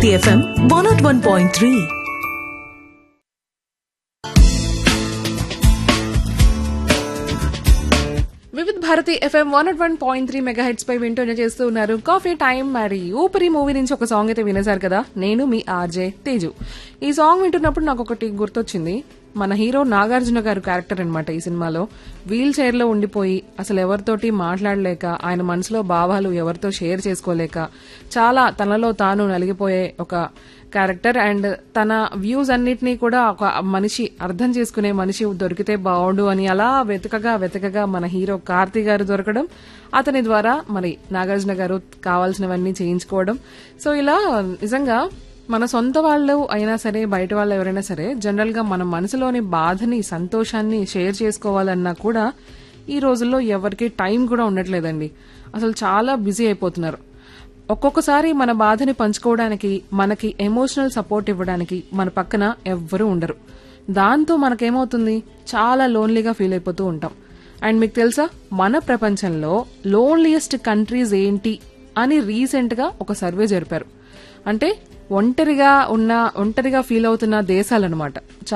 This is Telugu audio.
Bharati FM 101.3. Vividh Bharati FM 101.3 megahertz పై వింటూనే చేస్తూ ఉన్నారు కాఫీ టైం. మరి ఊపిరి మూవీ నుంచి ఒక సాంగ్ అయితే వినేశారు కదా, నేను మీ ఆర్జే తేజు. ఈ సాంగ్ వింటున్నప్పుడు నాకు ఒకటి గుర్తొచ్చింది. మన హీరో నాగార్జున గారు క్యారెక్టర్ అన్నమాట ఈ సినిమాలో. వీల్ చైర్ లో ఉండిపోయి అసలు ఎవరితోటి మాట్లాడలేక, ఆయన మనసులో భావాలు ఎవరితో షేర్ చేసుకోలేక, చాలా తనలో తాను నలిగిపోయే ఒక క్యారెక్టర్. అండ్ తన వ్యూస్ అన్నిటినీ కూడా ఒక మనిషి అర్థం చేసుకునే మనిషి దొరికితే బాగుండు అని అలా వెతకగా మన హీరో కార్తీ గారు దొరకడం, అతని ద్వారా మరి నాగార్జున గారు కావాల్సినవన్నీ చేయించుకోవడం. సో ఇలా నిజంగా మన సొంత వాళ్ళు అయినా సరే, బయట వాళ్ళు ఎవరైనా సరే, జనరల్ గా మన మనసులోని బాధని, సంతోషాన్ని షేర్ చేసుకోవాలన్నా కూడా ఈ రోజుల్లో ఎవరికి టైం కూడా ఉండట్లేదండి. అసలు చాలా బిజీ అయిపోతున్నారు. ఒక్కొక్కసారి మన బాధని పంచుకోవడానికి, మనకి ఎమోషనల్ సపోర్ట్ ఇవ్వడానికి మన పక్కన ఎవ్వరూ ఉండరు. దాంతో మనకేమవుతుంది, చాలా లోన్లీగా ఫీల్ అయిపోతూ ఉంటాం. అండ్ మీకు తెలుసా, మన ప్రపంచంలో లోన్లియెస్ట్ కంట్రీస్ ఏంటి అని రీసెంట్ గా ఒక సర్వే జరిపారు. అంటే ఒంటరిగా ఫీల్ అవుతున్న దేశాలన్నమాట.